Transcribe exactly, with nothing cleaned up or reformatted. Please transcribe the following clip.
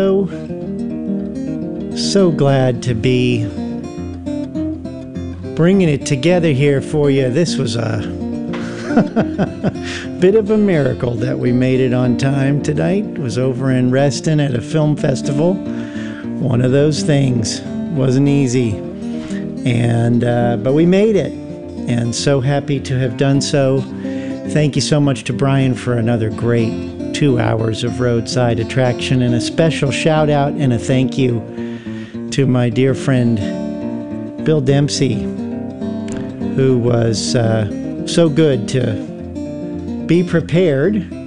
So, so glad to be bringing it together here for you. This was a bit of a miracle that we made it on time tonight. It was over in Reston at a film festival. One of those things. Wasn't easy. And uh, but we made it. And so happy to have done so. Thank you so much to Brian for another great two hours of roadside attraction, and a special shout out and a thank you to my dear friend Bill Dempsey, who was uh, so good to be prepared